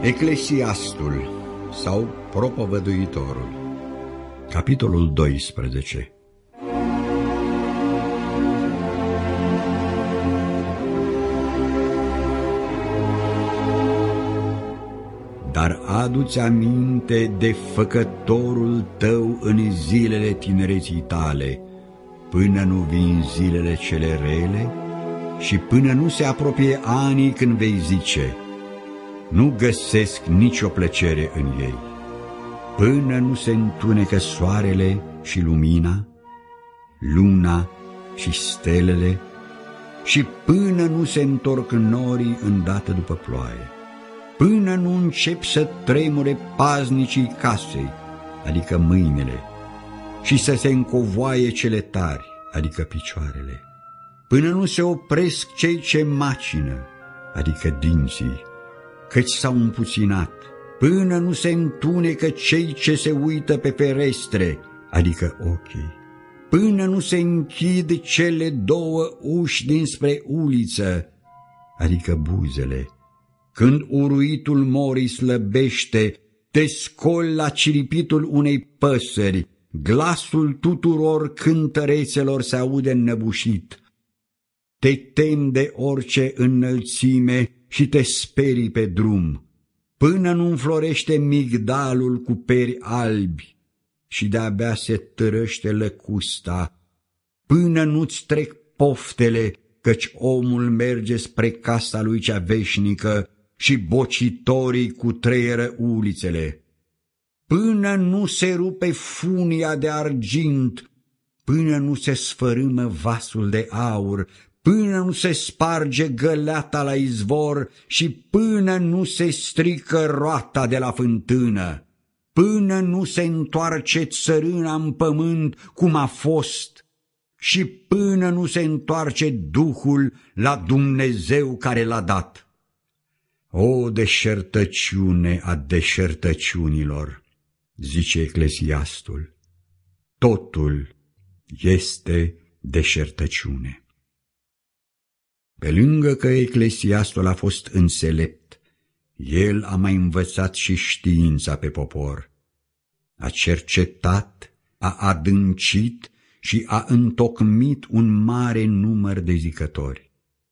Eclesiastul sau Propovăduitorul, capitolul 12. Dar adu-ți aminte de făcătorul tău în zilele tinereții tale, până nu vin zilele cele rele și până nu se apropie anii când vei zice: nu găsesc nicio plăcere în ei, până nu se întunecă soarele și lumina, luna și stelele, și până nu se întorc norii îndată după ploaie, până nu încep să tremure paznicii casei, adică mâinile, și să se încovoaie cele tari, adică picioarele, până nu se opresc cei ce macină, adică dinții, căci s-au împuținat, până nu se întunecă cei ce se uită pe ferestre, adică ochii, până nu se închid cele două uși dinspre uliță, adică buzele, când uruitul morii slăbește, te scoli la ciripitul unei păsări, glasul tuturor cântărețelor se aude înnăbușit, te temi de orice înălțime și te sperii pe drum, până nu înflorește migdalul cu peri albi și de-abia se târăște lăcusta, până nu-ți trec poftele, căci omul merge spre casa lui cea veșnică și bocitorii cutreieră ulițele, până nu se rupe funia de argint, până nu se sfărâmă vasul de aur, până nu se sparge găleata la izvor și până nu se strică roata de la fântână, până nu se întoarce țărâna în pământ cum a fost și până nu se întoarce Duhul la Dumnezeu care l-a dat. O deșertăciune a deșertăciunilor, zice Eclesiastul, totul este deșertăciune. Pe lângă că Eclesiastul a fost înțelept, el a mai învățat și știința pe popor. A cercetat, a adâncit și a întocmit un mare număr de zicători.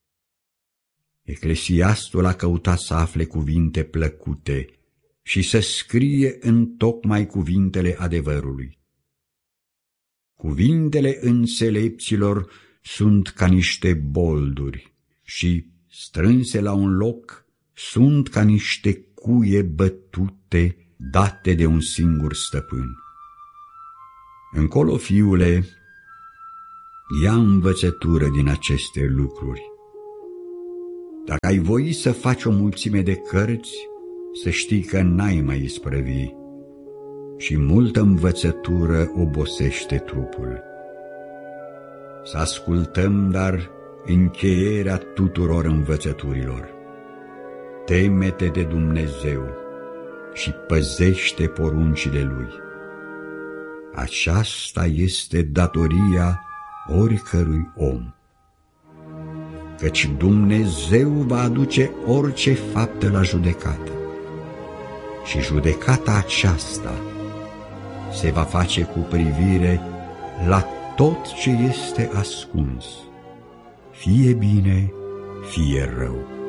Eclesiastul a căutat să afle cuvinte plăcute și să scrie întocmai cuvintele adevărului. Cuvintele înțelepților sunt ca niște bolduri și, strânse la un loc, sunt ca niște cuie bătute date de un singur stăpân. Încolo, fiule, ia învățătură din aceste lucruri. Dacă ai voi să faci o mulțime de cărți, să știi că n-ai mai isprăvi, și multă învățătură obosește trupul. Să ascultăm, dar, încheierea tuturor învățăturilor. Teme-te de Dumnezeu și păzește poruncile Lui. Aceasta este datoria oricărui om, căci Dumnezeu va aduce orice faptă la judecată și judecata aceasta se va face cu privire la tot ce este ascuns, fie bine, fie rău.